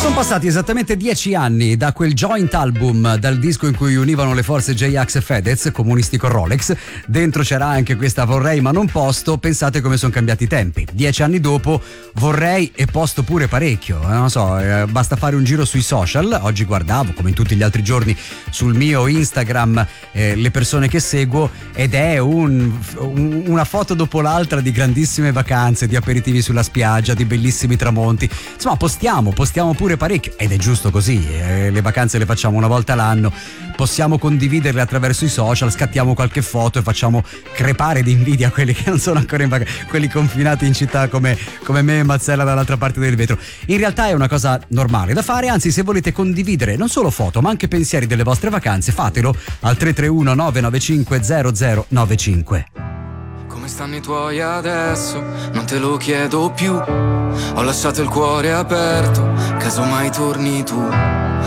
Sono passati esattamente 10 anni da quel joint album, dal disco in cui univano le forze J-Ax e Fedez, comunisti con Rolex. Dentro c'era anche questa Vorrei ma non posto. Pensate come sono cambiati i tempi. 10 anni dopo vorrei e posto pure parecchio. Non so, basta fare un giro sui social. Oggi guardavo, come in tutti gli altri giorni, sul mio Instagram le persone che seguo, ed è una foto dopo l'altra di grandissime vacanze, di aperitivi sulla spiaggia, di bellissimi tramonti. Insomma, postiamo pure parecchio, ed è giusto così. Le vacanze le facciamo una volta l'anno, possiamo condividerle attraverso i social, scattiamo qualche foto e facciamo crepare di invidia quelli che non sono ancora in vacanza, quelli confinati in città come me e Mazzella dall'altra parte del vetro. In realtà è una cosa normale da fare, anzi, se volete condividere non solo foto ma anche pensieri delle vostre vacanze, fatelo al 331 995 0095. Come stanno i tuoi adesso? Non te lo chiedo più. Ho lasciato il cuore aperto, casomai torni tu.